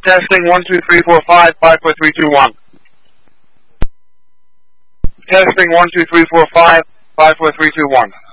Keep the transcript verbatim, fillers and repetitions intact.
Testing one two three four five five four three two one. Testing one two three four five five four three two one.